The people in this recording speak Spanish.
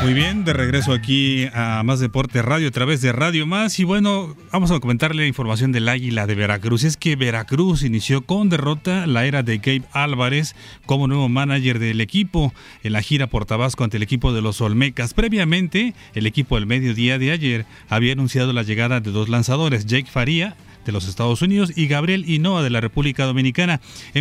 Muy bien, de regreso aquí a Más Deporte Radio a través de Radio Más. Y bueno, vamos a comentarle la información del Águila de Veracruz. Es que Veracruz inició con derrota la era de Gabe Álvarez como nuevo manager del equipo en la gira por Tabasco ante el equipo de los Olmecas. Previamente, el equipo del mediodía de ayer había anunciado la llegada de dos lanzadores, Jake Faría de los Estados Unidos y Gabriel Hinoa de la República Dominicana.